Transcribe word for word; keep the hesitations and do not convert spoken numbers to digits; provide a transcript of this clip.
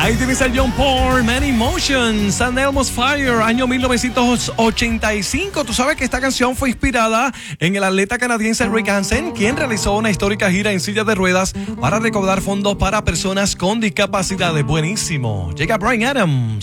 Ahí tienes a John Paul, Many Emotions, and Elmo's Fire, año mil novecientos ochenta y cinco. Tú sabes que esta canción fue inspirada en el atleta canadiense Rick Hansen, quien realizó una histórica gira en silla de ruedas para recaudar fondos para personas con discapacidades. Buenísimo. Llega Bryan Adams.